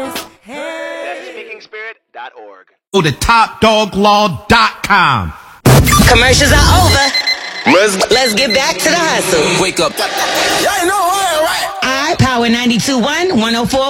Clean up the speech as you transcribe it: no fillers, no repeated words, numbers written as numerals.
honest. Hey. SpeakingSpirit.org. Go to TopDogLaw.com. Commercials are over. Let's get back to the hustle. Wake up. Y'all know what, right? Power 92.1, 104.